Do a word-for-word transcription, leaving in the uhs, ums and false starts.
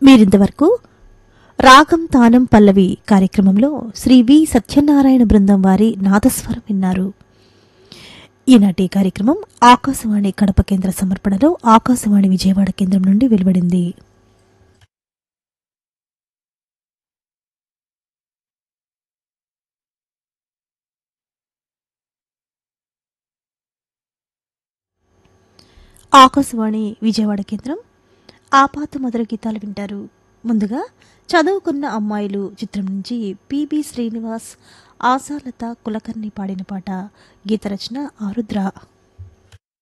మీరింతవరకు రాగం తానం పల్లవి కార్యక్రమంలో శ్రీ వి సత్యనారాయణ బృందం వారి నాదస్వరం విన్నారు. ఈనాటి కార్యక్రమం ఆకాశవాణి కడప కేంద్ర సమర్పణలో ఆకాశవాణి విజయవాడ కేంద్రం నుండి వెలువడింది. ఆకాశవాణి విజయవాడ కేంద్రం ఆపాత మధుర గీతాలు వింటారు. ముందుగా చదువుకున్న అమ్మాయిలు చిత్రం నుంచి పిబి శ్రీనివాస్, ఆశాలత కులకర్ణి పాడిన పాట. గీత రచన ఆరుద్ర.